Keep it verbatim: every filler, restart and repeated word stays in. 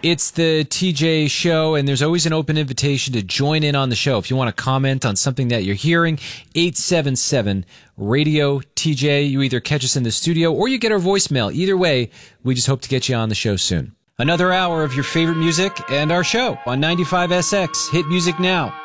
It's the T J Show, and there's always an open invitation to join in on the show. If you want to comment on something that you're hearing, eight seven seven radio T J. You either catch us in the studio or you get our voicemail. Either way, we just hope to get you on the show soon. Another hour of your favorite music and our show on ninety-five S X. Hit music now.